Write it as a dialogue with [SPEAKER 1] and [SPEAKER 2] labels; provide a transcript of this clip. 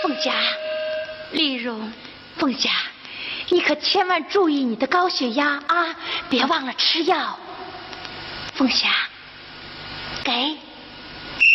[SPEAKER 1] 凤霞，丽蓉，凤霞，你可千万注意你的高血压啊，别忘了吃药。凤霞。